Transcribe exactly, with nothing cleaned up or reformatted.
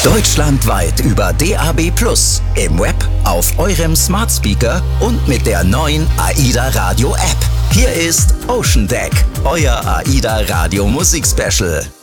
Deutschlandweit über D A B plus, im Web, auf eurem Smart Speaker und mit der neuen AIDA Radio App. Hier ist Ocean Deck, euer AIDA Radio Musik Special.